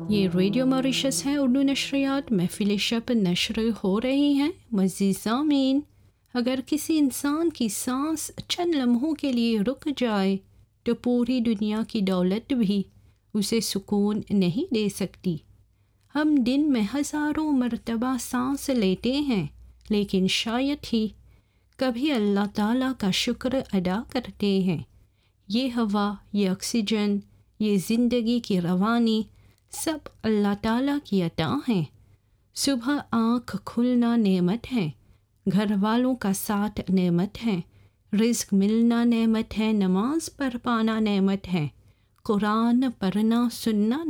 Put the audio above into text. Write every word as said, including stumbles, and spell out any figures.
ये radio Mauritius है। उर्दू नशरियात महफिल शब नशर हो रही हैं। मज़ीद सामीन, अगर किसी इंसान की सांस चंद लम्हों के लिए रुक जाए तो पूरी दुनिया की दौलत भी उसे सुकून नहीं दे सकती। हम दिन में हज़ारों मरतबा सांस लेते हैं, लेकिन शायद ही कभी अल्लाह ताला का शुक्र अदा करते हैं। ये हवा, ये ऑक्सीजन, ये ज़िंदगी की रवानी सब अल्लाह ताला की अता हैं। सुबह आँख खुलना नेमत है, घर वालों का साथ नेमत है, रिज़्क मिलना नेमत है, नमाज पढ़ पाना नेमत है, कुरान पढ़ना सुनना